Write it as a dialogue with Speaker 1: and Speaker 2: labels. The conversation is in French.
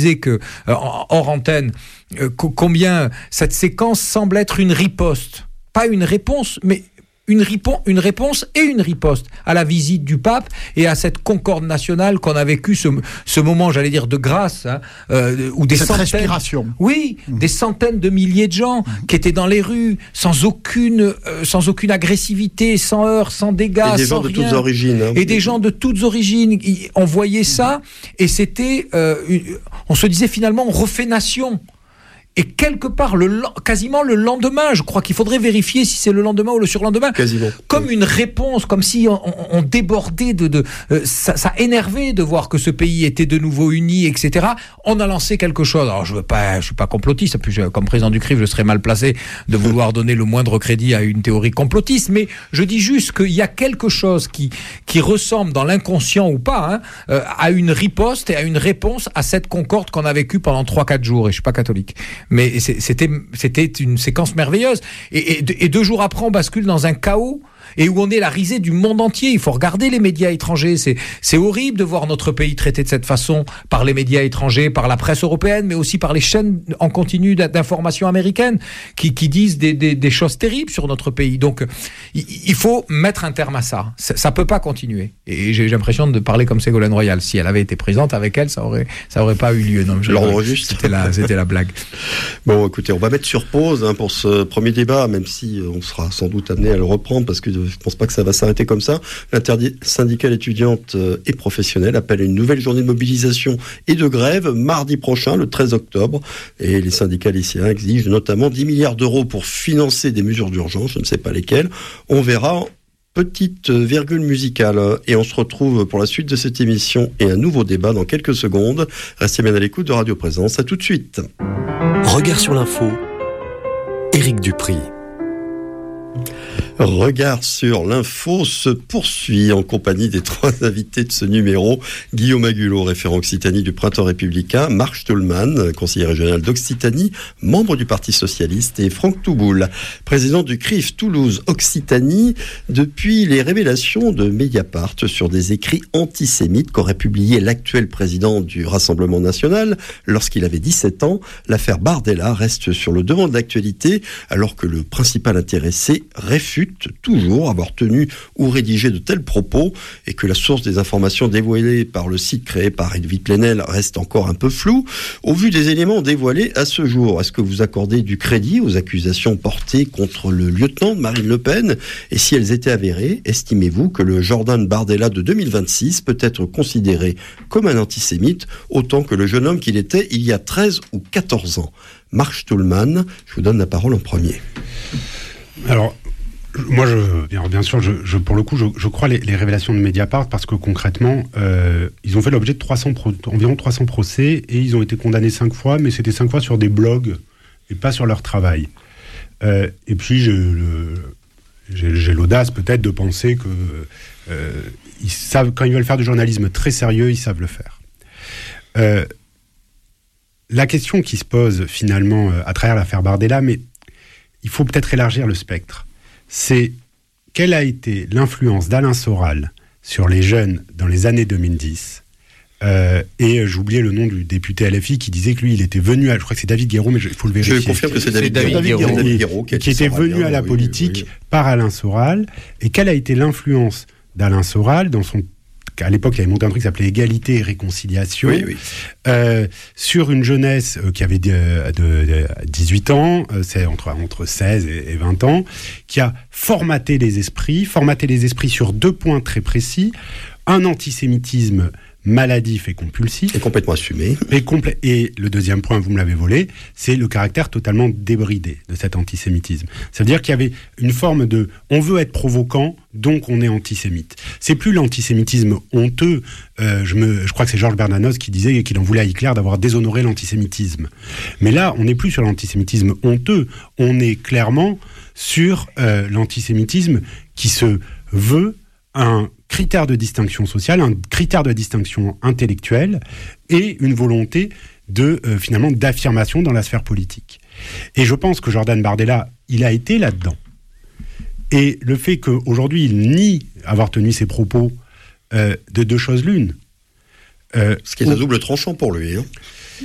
Speaker 1: disais que, hors antenne, combien cette séquence semble être une riposte. Pas une réponse, mais une réponse et une riposte à la visite du pape et à cette concorde nationale qu'on a vécu, ce moment, j'allais dire, de grâce, où des centaines,
Speaker 2: respiration.
Speaker 1: Oui, des centaines de milliers de gens qui étaient dans les rues, sans aucune agressivité, sans heurts, sans dégâts,
Speaker 3: et des
Speaker 1: sans
Speaker 3: gens de
Speaker 1: rien.
Speaker 3: toutes origines. Hein.
Speaker 1: Et des gens de toutes origines. On voyait ça, et c'était, on se disait finalement, on refait nation. Et quelque part, quasiment le lendemain, je crois qu'il faudrait vérifier si c'est le lendemain ou le surlendemain,
Speaker 3: quasiment.
Speaker 1: Comme une réponse, comme si on débordait ça énervait de voir que ce pays était de nouveau uni, etc. On a lancé quelque chose. Alors je suis pas complotiste, puis comme président du CRIF, je serais mal placé de vouloir donner le moindre crédit à une théorie complotiste, mais je dis juste qu'il y a quelque chose qui ressemble, dans l'inconscient ou pas, à une riposte et à une réponse à cette concorde qu'on a vécue pendant 3-4 jours, et je suis pas catholique. Mais c'était une séquence merveilleuse. Et 2 jours après, on bascule dans un chaos et où on est la risée du monde entier. Il faut regarder les médias étrangers. C'est horrible de voir notre pays traité de cette façon par les médias étrangers, par la presse européenne, mais aussi par les chaînes en continu d'information américaines qui disent des choses terribles sur notre pays. Donc, il faut mettre un terme à ça. Ça peut pas continuer. Et j'ai l'impression de parler comme Ségolène Royal. Si elle avait été présente avec elle, ça aurait pas eu lieu. Non,
Speaker 3: l'ordre juste.
Speaker 1: C'était la blague.
Speaker 3: Bon, écoutez, on va mettre sur pause pour ce premier débat, même si on sera sans doute amené à le reprendre, parce que je ne pense pas que ça va s'arrêter comme ça. L'intersyndicale étudiante et professionnelle appelle à une nouvelle journée de mobilisation et de grève mardi prochain, le 13 octobre. Et les syndicats lycéens exigent notamment 10 milliards d'euros pour financer des mesures d'urgence, je ne sais pas lesquelles. On verra. Petite virgule musicale, et on se retrouve pour la suite de cette émission et un nouveau débat dans quelques secondes. Restez bien à l'écoute de Radio Présence. À tout de suite.
Speaker 4: Regard sur l'info, Éric Dupry.
Speaker 3: Regard sur l'info se poursuit en compagnie des 3 invités de ce numéro. Guillaume Agulot, référent Occitanie du Printemps républicain, Marc Stolman, conseiller régional d'Occitanie, membre du Parti socialiste, et Franck Touboul, président du CRIF Toulouse-Occitanie. Depuis les révélations de Mediapart sur des écrits antisémites qu'aurait publié l'actuel président du Rassemblement national lorsqu'il avait 17 ans, l'affaire Bardella reste sur le devant de l'actualité, alors que le principal intéressé réfute toujours avoir tenu ou rédigé de tels propos, et que la source des informations dévoilées par le site créé par Edwige Plenel reste encore un peu floue. Au vu des éléments dévoilés à ce jour, est-ce que vous accordez du crédit aux accusations portées contre le lieutenant de Marine Le Pen? Et si elles étaient avérées, estimez-vous que le Jordan Bardella de 2026 peut être considéré comme un antisémite autant que le jeune homme qu'il était il y a 13 ou 14 ans? Marc Stolman, je vous donne la parole en premier.
Speaker 5: Alors, moi, bien sûr, pour le coup, je crois les révélations de Mediapart, parce que concrètement, ils ont fait l'objet de environ 300 procès, et ils ont été condamnés 5 fois, mais c'était 5 fois sur des blogs et pas sur leur travail. Et puis, j'ai l'audace peut-être de penser que ils savent, quand ils veulent faire du journalisme très sérieux, ils savent le faire. La question qui se pose finalement à travers l'affaire Bardella, mais il faut peut-être élargir le spectre, c'est quelle a été l'influence d'Alain Soral sur les jeunes dans les années 2010. Et j'oubliais le nom du député LFI qui disait que lui, il était venu je crois que c'est David Guéraud, mais il faut le vérifier.
Speaker 3: Je confirme que c'est David Guéraud
Speaker 5: qui était venu à la politique par Alain Soral. Et quelle a été l'influence d'Alain Soral dans son... À l'époque, il avait monté un truc qui s'appelait Égalité et Réconciliation, sur une jeunesse qui avait de 18 ans, c'est entre 16 et 20 ans, qui a formaté les esprits sur 2 points très précis: un antisémitisme maladif et compulsif.
Speaker 3: Et complètement assumé.
Speaker 5: Et le deuxième point, vous me l'avez volé, c'est le caractère totalement débridé de cet antisémitisme. C'est-à-dire qu'il y avait une forme de « on veut être provoquant, donc on est antisémite ». C'est plus l'antisémitisme honteux. Je crois que c'est Georges Bernanos qui disait qu'il en voulait à Hitler d'avoir déshonoré l'antisémitisme. Mais là, on n'est plus sur l'antisémitisme honteux, on est clairement sur l'antisémitisme qui se veut un critère de distinction sociale, un critère de distinction intellectuelle, et une volonté finalement d'affirmation dans la sphère politique. Et je pense que Jordan Bardella, il a été là-dedans. Et le fait qu'aujourd'hui, il nie avoir tenu ses propos de 2 choses l'une.
Speaker 3: Ce qui est un double tranchant pour lui.